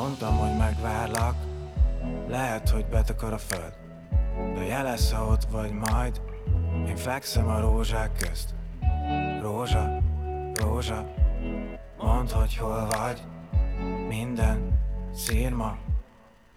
Mondtam, hogy megvárlak, lehet, hogy betakar a föld, de jelesz, ha ott vagy majd. Én fekszem a rózsák közt. Rózsa, rózsa, mondd, hogy hol vagy. Minden szírma